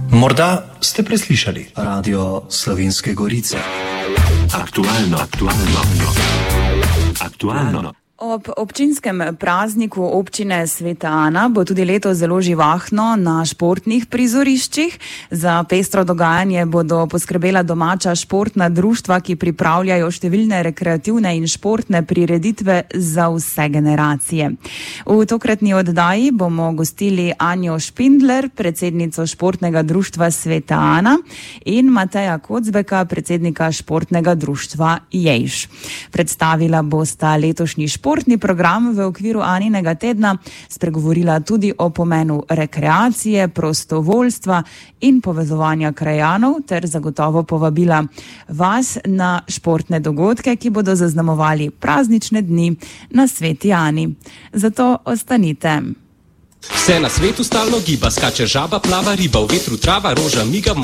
Morda ste preslišali Radio Slovenske Gorice. Aktualno. Ob občinskem prazniku občine Sveta Ana bo tudi letos zelo živahno na športnih prizoriščih. Za pestro dogajanje bodo poskrbela domača športna društva, ki pripravljajo številne rekreativne in športne prireditve za vse generacije. V tokratni oddaji bomo gostili Anjo Špindler, predsednico športnega društva Sveta Ana, in Mateja Kocbeka, predsednika športnega društva Jejš. Predstavila bosta letošnji športni program v okviru Aninega tedna, spregovorila tudi o pomenu rekreacije, prostovoljstva in povezovanja krajanov ter zagotovo povabila vas na športne dogodke, ki bodo zaznamovali praznične dni na Sveti Ani. Zato ostanite. Vse na svetu stalno giba, skače žaba, plava riba, v vetru trava, roža miga.